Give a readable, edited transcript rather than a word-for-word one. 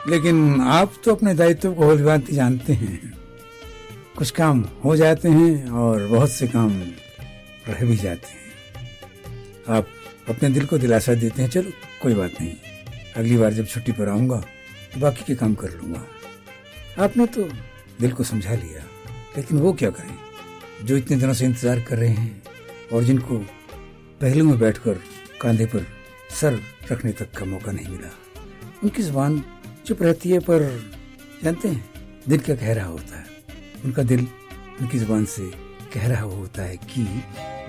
लेकिन आप तो अपने दायित्व को भली-भांति जानते हैं। कुछ काम हो जाते हैं और बहुत से काम रह भी जाते हैं। आप अपने दिल को दिलासा देते हैं, चलो कोई बात नहीं, अगली बार जब छुट्टी पर आऊँगा तो बाकी के काम कर लूँगा। आपने तो दिल को समझा लिया, लेकिन वो क्या करें जो इतने दिनों से इंतजार कर रहे हैं और जिनको पहलू में बैठकर कंधे पर सर रखने तक का मौका नहीं मिला। उनकी जुबान चुप रहती है, पर जानते हैं दिल क्या कह रहा होता है। उनका दिल उनकी जुबान से कह रहा होता है कि